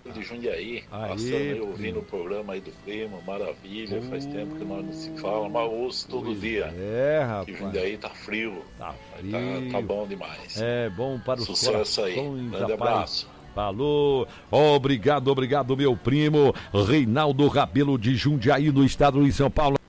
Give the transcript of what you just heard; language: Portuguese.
de Jundiaí, Aí, passando aí, ouvindo o programa aí do primo, maravilha, faz tempo que nós não se fala, mas ouço todo dia. rapaz. Que Jundiaí tá frio. Tá Mas frio. tá bom demais. É bom para os Sucesso aí. corações, Grande rapaz. abraço. Falou, obrigado, meu primo Reinaldo Rabelo de Jundiaí, no estado de São Paulo.